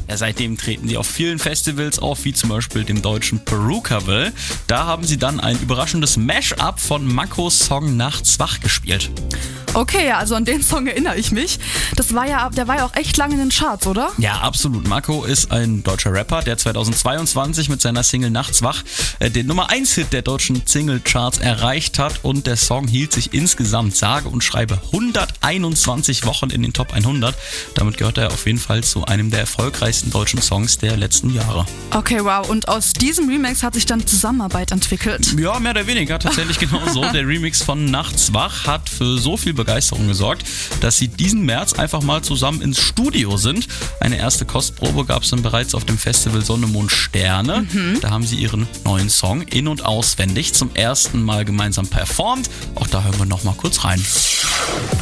Ja, seitdem treten sie auf vielen Festivals auf, wie zum Beispiel dem deutschen Perukaville. Da haben sie dann ein überraschendes Mash-up von Makos Song Nachts wach gespielt. Okay, ja, also an den Song erinnere ich mich. Der war ja auch echt lange in den Charts, oder? Ja, absolut. Mako ist ein deutscher Rapper, der 2022 mit seiner Single Nachts wach den Nummer 1 Hit der deutschen Single-Charts erreicht hat und der Song hielt sich insgesamt sage und schreibe 121 Wochen in den Top 100. Damit gehört er auf jeden Fall zu einem der erfolgreichsten deutschen Songs der letzten Jahre. Okay, wow. Und aus diesem Remix hat sich dann Zusammenarbeit entwickelt? Ja, mehr oder weniger tatsächlich genauso. Der Remix von Nachts wach hat für so viel Begeisterung gesorgt, dass sie diesen März einfach mal zusammen ins Studio sind. Eine erste Kostprobe gab es dann bereits auf dem Festival Sonne, Mond, Sterne. Da haben sie ihren neuen Song in- und auswendig zum ersten Mal gemeinsam performt. Auch da hören wir noch mal kurz rein.